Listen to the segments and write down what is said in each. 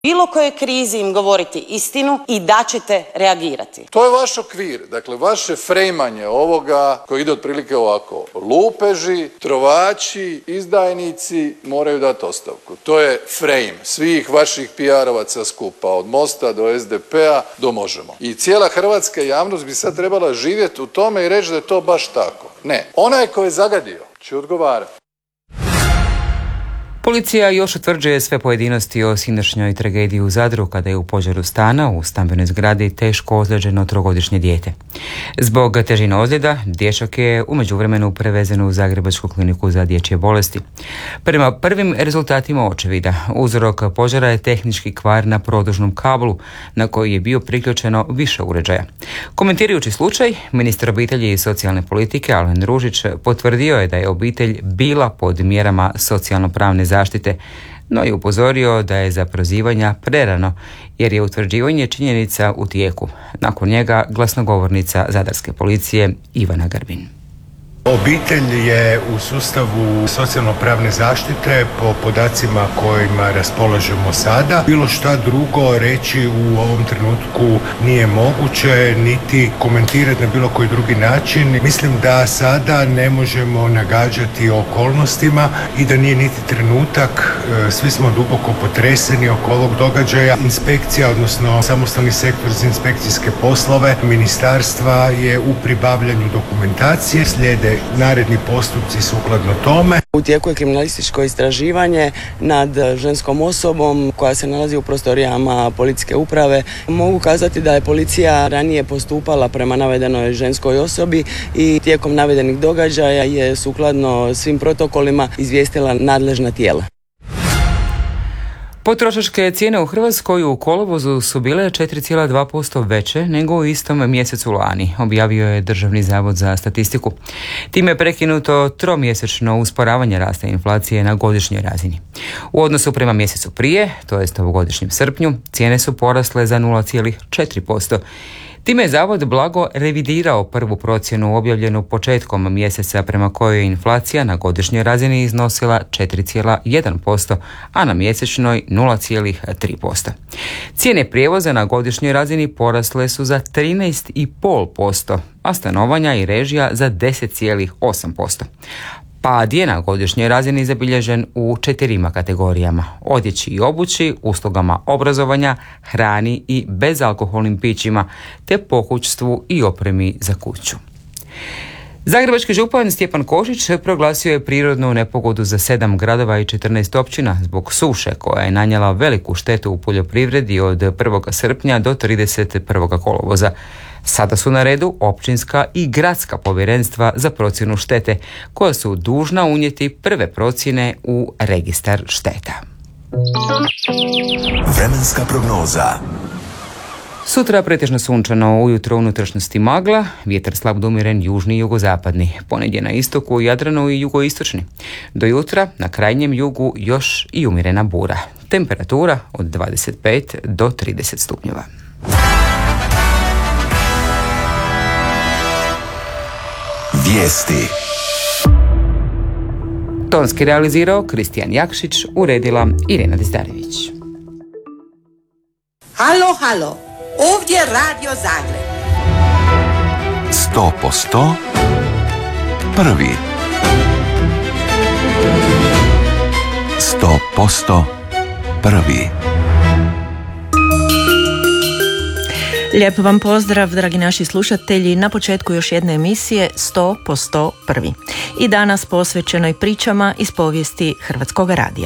bilo kojoj krizi im govoriti istinu i da ćete reagirati. To je vaš okvir, dakle vaše frejmanje ovoga koji ide otprilike ovako. Lupeži, trovači, izdajnici moraju dati ostavku. To je frame svih vaših PR-ovaca skupa, od Mosta do SDP-a do Možemo. I cijela hrvatska javnost bi sad trebala živjeti u tome i reći da je to baš tako. Ne, onaj ko je zagadio će odgovarati. Policija još utvrđuje sve pojedinosti o sinoćnjoj tragediji u Zadru kada je u požaru stana u stambenoj zgradi teško ozlijeđeno 3-godišnje dijete. Zbog težine ozljeda, dječak je u međuvremenu prevezen u Zagrebačku kliniku za dječje bolesti. Prema prvim rezultatima očevida, uzrok požara je tehnički kvar na produžnom kablu na koji je bio priključeno više uređaja. Komentirajući slučaj, ministar obitelji i socijalne politike Alen Ružić potvrdio je da je obitelj bila pod mjerama socijalno-pravne zaštite, no je upozorio da je za prozivanja prerano jer je utvrđivanje činjenica u tijeku. Nakon njega glasnogovornica zadarske policije Ivana Grbin. Obitelj je u sustavu socijalno-pravne zaštite po podacima kojima raspolažemo sada. Bilo šta drugo reći u ovom trenutku nije moguće, niti komentirati na bilo koji drugi način. Mislim da sada ne možemo nagađati okolnostima i da nije niti trenutak. Svi smo duboko potreseni oko ovog događaja. Inspekcija, odnosno samostalni sektor za inspekcijske poslove ministarstva je u pribavljanju dokumentacije. Slijede naredni postupci sukladno tome. U tijeku je kriminalističko istraživanje nad ženskom osobom koja se nalazi u prostorijama policijske uprave. Mogu kazati da je policija ranije postupala prema navedenoj ženskoj osobi i tijekom navedenih događaja je sukladno svim protokolima izvijestila nadležna tijela. Potrošačke cijene u Hrvatskoj u kolovozu su bile 4,2% veće nego u istom mjesecu lani, objavio je Državni zavod za statistiku. Time je prekinuto tromjesečno usporavanje rasta inflacije na godišnjoj razini. U odnosu prema mjesecu prije, to jest ovogodišnjem srpnju, cijene su porasle za 0,4%. Time je zavod blago revidirao prvu procjenu objavljenu početkom mjeseca prema kojoj je inflacija na godišnjoj razini iznosila 4,1%, a na mjesečnoj 0,3%. Cijene prijevoza na godišnjoj razini porasle su za 13,5%, a stanovanja i režija za 10,8%. Pad je na godišnjoj razini zabilježen u 4 kategorijama: odjeći i obući, uslugama obrazovanja, hrani i bezalkoholnim pićima, te pokućstvu i opremi za kuću. Zagrebački župan Stjepan Košić proglasio je prirodnu nepogodu za 7 gradova i 14 općina zbog suše koja je nanijela veliku štetu u poljoprivredi od 1. srpnja do 31. kolovoza. Sada su na redu općinska i gradska povjerenstva za procjenu štete, koja su dužna unijeti prve procjene u registar šteta. Vremenska prognoza. Sutra pretežno sunčano, ujutro unutrašnjosti magla, vjetar slab do umjeren južni i jugozapadni, ponegdje na istoku, Jadranu i jugoistočni. Do jutra na krajnjem jugu još i umjerena bura. Temperatura od 25 do 30 stupnjeva. Vijesti. Tonski realizirao Kristijan Jakšić, uredila Irena Dizdarević. Halo, halo, ovdje Radio Zagreb. 100% prvi. 100% prvi. Lijep vam pozdrav, dragi naši slušatelji, na početku još jedne emisije 100% prvi. I danas posvećenoj pričama iz povijesti Hrvatskog radija.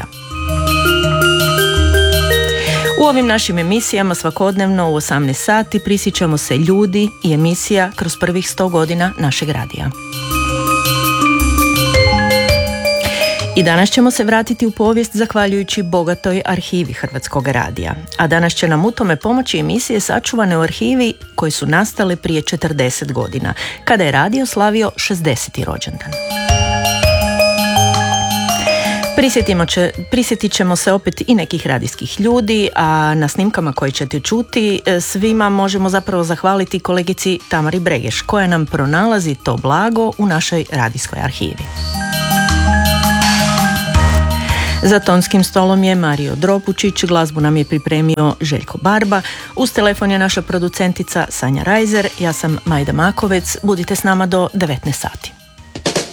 U ovim našim emisijama svakodnevno u 18 sati prisjećamo se ljudi i emisija kroz prvih 100 godina našeg radija. I danas ćemo se vratiti u povijest zahvaljujući bogatoj arhivi Hrvatskog radija. A danas će nam u tome pomoći emisije sačuvane u arhivi koje su nastale prije 40 godina, kada je radio slavio 60. rođendan. Prisjetit ćemo se opet i nekih radijskih ljudi, a na snimkama koje ćete čuti svima možemo zapravo zahvaliti kolegici Tamari Bregeš, koja nam pronalazi to blago u našoj radijskoj arhivi. Za tonskim stolom je Mario Dropučić, glazbu nam je pripremio Željko Barba, uz telefon je naša producentica Sanja Rajzer, ja sam Majda Makovec, budite s nama do 19 sati.